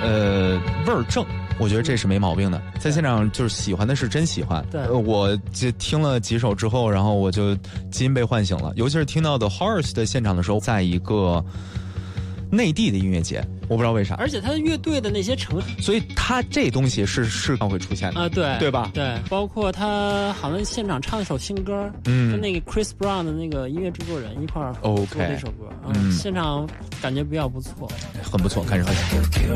味儿正。我觉得这是没毛病的，在现场就是喜欢的是真喜欢。 对， 我就听了几首之后，然后我就基因被唤醒了。尤其是听到The Horse 的现场的时候，在一个内地的音乐节，我不知道为啥。 而且他乐队的那些成， 所以他这东西是会出现的啊，对， 对吧？ 对，包括他好像现场唱一首新歌，跟那个 Chris Brown 的那个音乐制作人一块儿做这首歌，现场感觉比较不错， 很不错，看着很。